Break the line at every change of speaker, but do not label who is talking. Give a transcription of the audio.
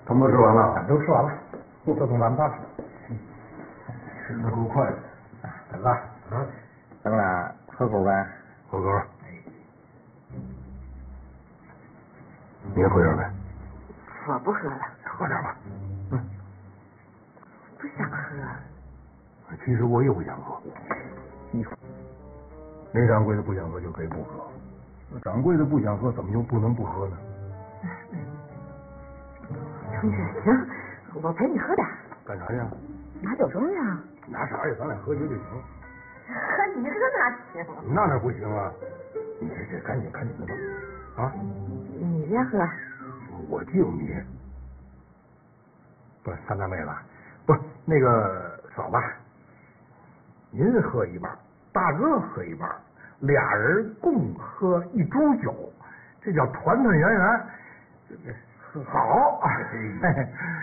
他们都吃完了？
都吃完了，这送咱们仨吃。
吃的够快的。
大哥，咱们俩喝口呗。
喝口。你也喝点呗。
我不喝了。
喝点吧。
不想喝。
其实我也不想喝。那掌柜的不想喝就可以不喝。掌柜的不想喝，怎么就不能不喝呢？
同志，行，我陪你喝点。
干啥去？
拿酒盅呀。
拿啥呀？咱俩喝酒就行。
喝一个哪行？
那不行啊！你这赶紧的吧。啊？
你别喝。
我敬你。不是三大妹子，不是那个嫂子，您喝一半，大哥喝一半，俩人共喝一盅酒，这叫团团圆圆。好，